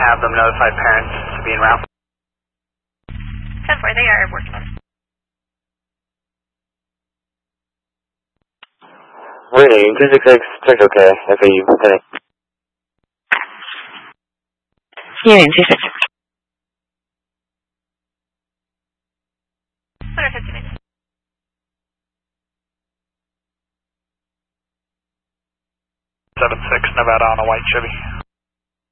have them notify parents to be en route. 10-4, they are working on it. Reading, 266, check okay, FAU, heading. Union 26. 150 minutes. Nevada on a white Chevy.